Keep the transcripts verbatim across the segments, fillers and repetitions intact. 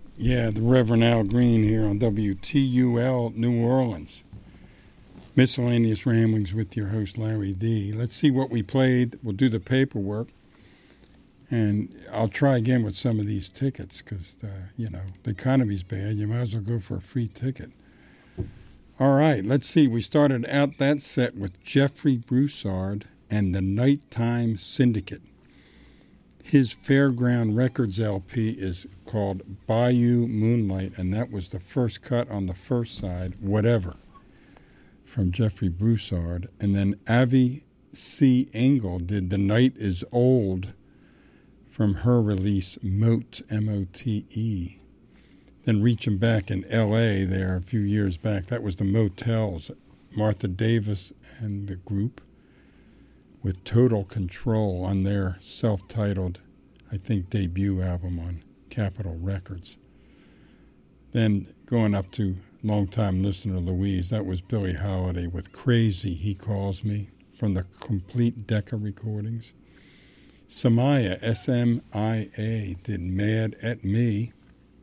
Yeah, the Reverend Al Green here on W T U L New Orleans. Miscellaneous Ramblings with your host, Larry D. Let's see what we played. We'll do the paperwork. And I'll try again with some of these tickets because, uh, you know, the economy's bad. You might as well go for a free ticket. All right, let's see. We started out that set with Jeffrey Broussard and the Nighttime Syndicate. His Fairground Records L P is called Bayou Moonlight, and that was the first cut on the first side, Whatever, from Jeffrey Broussard. And then Avi C. Engel did The Night is Old from her release, Mote, M O T E. Then reaching back in L A there a few years back, that was the Motels, Martha Davis and the group, with Total Control on their self-titled, I think, debut album on Capitol Records. Then going up to longtime listener Louise, that was Billie Holiday with Crazy, He Calls Me, from the Complete Decca recordings. Samaya, S M I A, did Mad at Me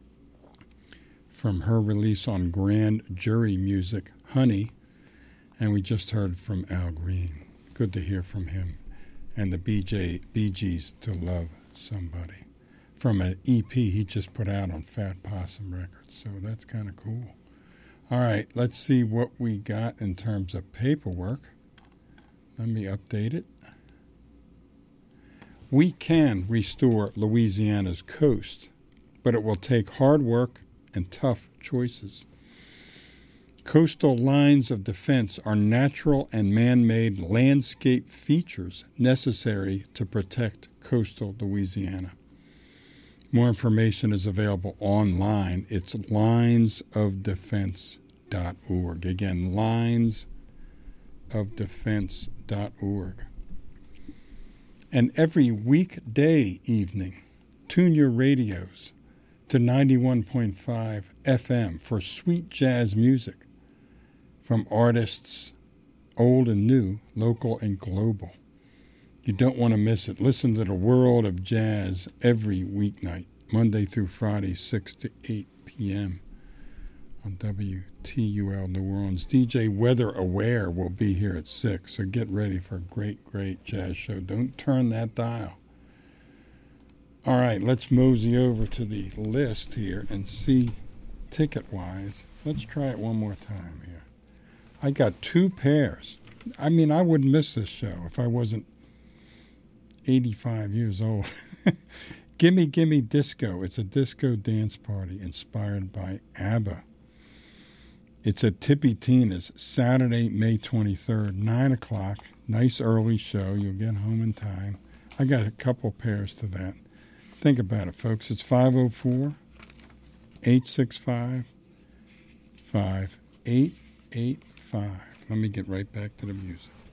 from her release on Grand Jury Music, Honey, and we just heard from Al Green. Good to hear from him. And the B J, Bee Gees, To Love Somebody, from an E P he just put out on Fat Possum Records. So that's kind of cool. All right, let's see what we got in terms of paperwork. Let me update it. We can restore Louisiana's coast, but it will take hard work and tough choices. Coastal lines of defense are natural and man-made landscape features necessary to protect coastal Louisiana. More information is available online. It's lines of defense dot org. Again, lines of defense dot org. And every weekday evening, tune your radios to ninety-one point five F M for sweet jazz music from artists old and new, local and global. You don't want to miss it. Listen to the World of Jazz every weeknight, Monday through Friday, six to eight p.m. on W T U L New Orleans. D J Weather Aware will be here at six, so get ready for a great, great jazz show. Don't turn that dial. All right, let's mosey over to the list here and see ticket-wise. Let's try it one more time here. I got two pairs. I mean, I wouldn't miss this show if I wasn't eighty-five years old. Gimme Gimme Disco. It's a disco dance party inspired by ABBA. It's at Tippy Tina's, Saturday, May twenty-third, nine o'clock. Nice early show. You'll get home in time. I got a couple pairs to that. Think about it, folks. It's five oh four, eight six five, five eight eight five. Let me get right back to the music.